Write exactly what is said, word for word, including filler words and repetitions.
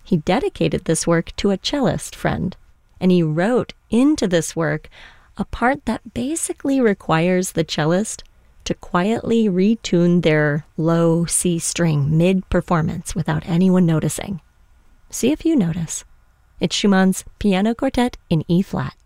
He dedicated this work to a cellist friend, and he wrote into this work a part that basically requires the cellist to quietly retune their low C string mid-performance without anyone noticing. See if you notice. It's Schumann's Piano Quartet in E-flat.